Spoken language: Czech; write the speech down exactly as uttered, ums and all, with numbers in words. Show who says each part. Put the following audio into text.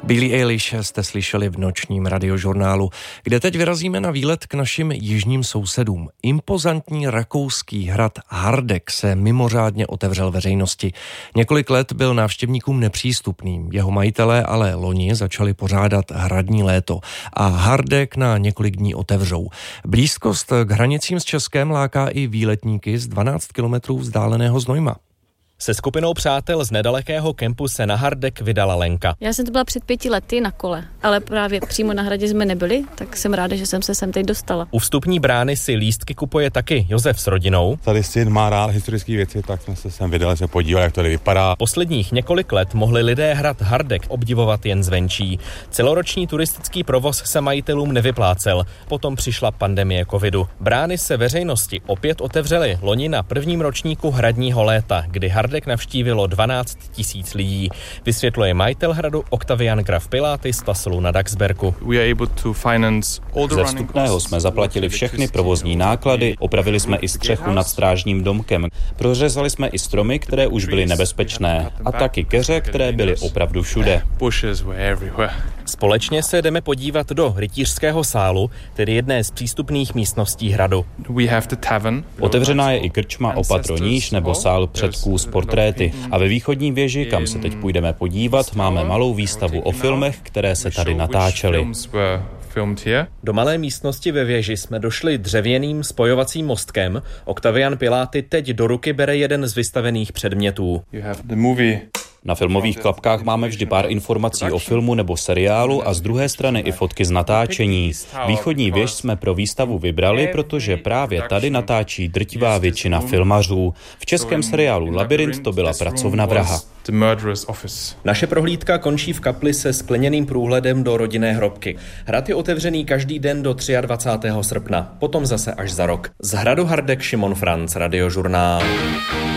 Speaker 1: Billie Eilish jste slyšeli v nočním radiožurnálu, kde teď vyrazíme na výlet k našim jižním sousedům. Impozantní rakouský hrad Hardegg se mimořádně otevřel veřejnosti. Několik let byl návštěvníkům nepřístupným. Jeho majitelé ale loni začali pořádat hradní léto a Hardegg na několik dní otevřou. Blízkost k hranicím s Českem láká i výletníky z dvanáct kilometrů vzdáleného Znojma.
Speaker 2: Se skupinou přátel z nedalekého kempu se na Hardegg vydala Lenka.
Speaker 3: Já jsem to byla před pěti lety na kole, ale právě přímo na hradě jsme nebyli, tak jsem ráda, že jsem se sem teď dostala.
Speaker 2: U vstupní brány si lístky kupuje taky Josef s rodinou.
Speaker 4: Tady syn má rád historické věci, tak jsme se sem vydali, se podívali, jak to tady vypadá.
Speaker 2: Posledních několik let mohli lidé hrad Hardegg obdivovat jen zvenčí. Celoroční turistický provoz se majitelům nevyplácel. Potom přišla pandemie covidu. Brány se veřejnosti opět otevřely loni na prvním ročníku hradního léta, kdy Hardegg navštívilo dvanáct tisíc lidí. Vysvětluje majitel hradu Octavian Graf Pilaty z Tasselu na Daxbergu.
Speaker 5: Ze vstupného jsme zaplatili všechny provozní náklady, opravili jsme i střechu nad strážním domkem, prořezali jsme i stromy, které už byly nebezpečné, a taky keře, které byly opravdu všude.
Speaker 2: Společně se jdeme podívat do rytířského sálu, tedy jedné z přístupných místností hradu.
Speaker 5: Otevřená je i krčma o patro níž nebo sál předků s portréty. A ve východní věži, kam se teď půjdeme podívat, máme malou výstavu o filmech, které se tady natáčely.
Speaker 2: Do malé místnosti ve věži jsme došli dřevěným spojovacím mostkem. Octavian Pilaty teď do ruky bere jeden z vystavených předmětů.
Speaker 5: Na filmových klapkách máme vždy pár informací o filmu nebo seriálu a z druhé strany i fotky z natáčení. Východní věž jsme pro výstavu vybrali, protože právě tady natáčí drtivá většina filmařů. V českém seriálu Labyrint to byla pracovna vraha.
Speaker 2: Naše prohlídka končí v kapli se skleněným průhledem do rodinné hrobky. Hrad je otevřený každý den do dvacátého třetího srpna, potom zase až za rok. Z hradu Hardegg Šimon Franc, Radiožurnál.